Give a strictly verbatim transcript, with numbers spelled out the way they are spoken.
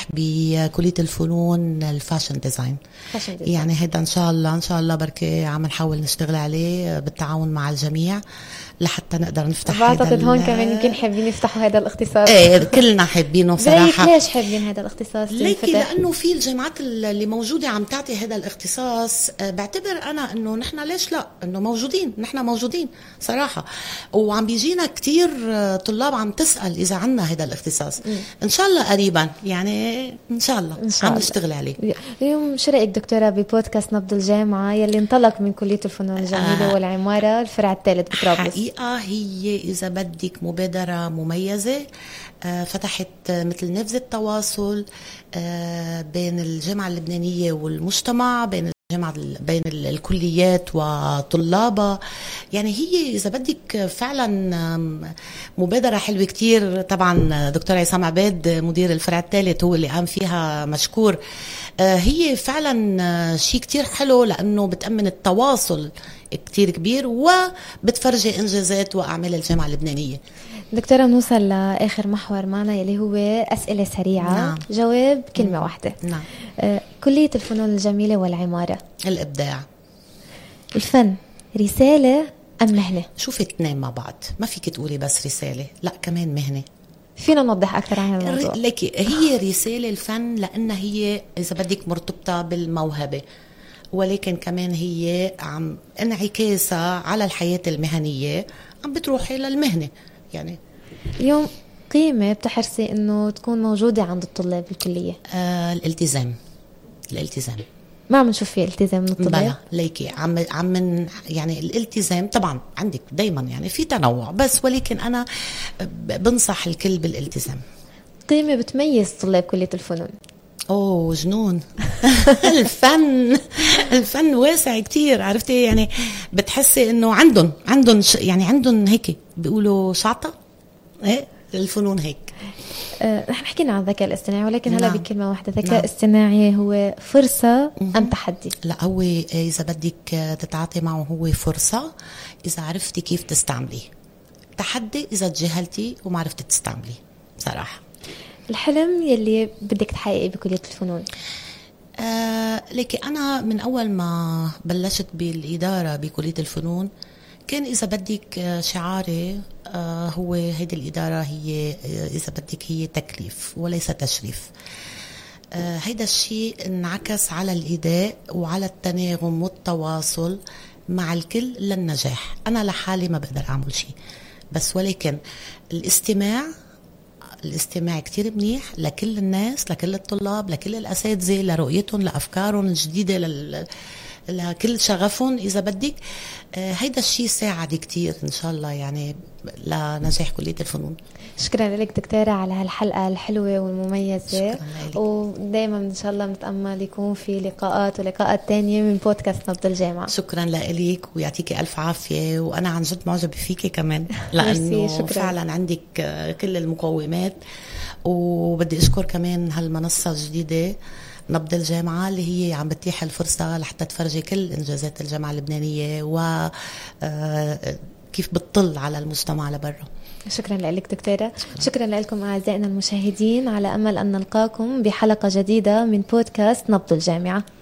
ننجح بكلية الفنون الفاشن ديزاين. يعني هذا إن شاء الله إن شاء الله بركة عم نحاول نشتغل عليه بالتعاون مع الجميع لحتى نقدر نفتح. بعتقد هون كمان يمكن حابين يفتحوا هذا الاختصاص. ايه كلنا حابينه بصراحة. ليش حابين هذا الاختصاص؟ ليكي لأنه في الجامعات اللي موجودة عم تعطي هذا الاختصاص. بعتبر أنا أنه نحن ليش لا أنه موجودين، نحن موجودين صراحة، وعم بيجينا كتير طلاب عم تسأل إذا عنا هذا الاختصاص. م. إن شاء الله قريبا يعني إن شاء الله, إن شاء الله. عم نشتغل عليه. اليوم شو رأيك دكتورة ببودكاست نبض الجامعة يلي انطلق من كلية الفنون الجميلة آه. والعمارة الفرع الثالث بطرابلس؟ حقيقة هي إذا بدك مبادرة مميزة. آه فتحت مثل نافذة تواصل آه بين الجامعة اللبنانية والمجتمع، بين الجامعة بين الكليات وطلابها. يعني هي إذا بدك فعلا مبادرة حلوة كتير. طبعا دكتور عصام عباد مدير الفرع الثالث هو اللي قام فيها مشكور. آه هي فعلا شيء كتير حلو لأنه بتأمن التواصل كتير كبير وبتفرجي إنجازات وأعمال الجامعة اللبنانية. دكتورة نوصل لآخر محور معنا يلي هو أسئلة سريعة. نعم. جواب كلمة واحدة. نعم. آه كلية الفنون الجميلة والعمارة. الإبداع. الفن رسالة أم مهنة؟ شوفي اثنين مع بعض، ما فيك تقولي بس رسالة، لا كمان مهنة. فينا نوضح أكثر عن الموضوع؟ لكي هي رسالة الفن لأنها هي إذا بدك مرتبطة بالموهبة، ولكن كمان هي عم انعكاسها على الحياة المهنية عم بتروحي للمهنة. يعني اليوم قيمة بتحرصي إنه تكون موجودة عند الطلاب بالكلية؟ آه الالتزام. الالتزام ما عم نشوف فيه التزام من الطلاب. بلا ليكي عم عم يعني الالتزام طبعا عندك دايما يعني في تنوع، بس ولكن أنا بنصح الكل بالالتزام. قيمة بتميز طلاب كلية الفنون؟ اوه جنون. الفن الفن واسع كتير، عرفتي يعني بتحسي انه عندهم عندهم يعني عندهم هيك بيقولوا شعطة ايه الفنون هيك. أه رح نحكينا عن الذكاء الاصطناعي ولكن هلا نعم. بكلمة واحدة، الذكاء الاصطناعي هو فرصة ام تحدي؟ لا هو اذا بدك تتعاطي معه هو فرصة اذا عرفتي كيف تستعمليه، تحدي اذا تجاهلتي وما عرفتي تستعمليه صراحة. الحلم يلي بدك تحققيه بكلية الفنون؟ آه لكن أنا من أول ما بلشت بالإدارة بكلية الفنون كان إذا بدك شعاري آه هو هيدي الإدارة هي إذا بدك هي تكليف وليس تشريف. آه هيدا الشيء انعكس على الإداء وعلى التناغم والتواصل مع الكل للنجاح. أنا لحالي ما بقدر أعمل شيء، بس ولكن الاستماع الاستماع كتير منيح لكل الناس، لكل الطلاب، لكل الأساتذة، لرؤيتهم، لأفكارهم الجديدة، لل... لكل شغفهم إذا بدك. آه هيدا الشيء ساعد كتير إن شاء الله يعني لنجاح كلية الفنون. شكرا لك دكتورة على هالحلقة الحلوة والمميزة، ودائما إن شاء الله متأمل يكون في لقاءات ولقاءات تانية من بودكاست نبض الجامعة. شكرا لك ويعطيكي ألف عافية، وأنا عن جد معجبة فيكي كمان لأنه فعلا عندك كل المقومات. وبدي أشكر كمان هالمنصة الجديدة نبض الجامعة اللي هي عم بتيح الفرصة لحتى تفرجي كل إنجازات الجامعة اللبنانية وكيف بتطل على المجتمع لبرا. شكرا لك دكتورة. شكرا, شكرا لكم أعزائنا المشاهدين، على أمل أن نلقاكم بحلقة جديدة من بودكاست نبض الجامعة.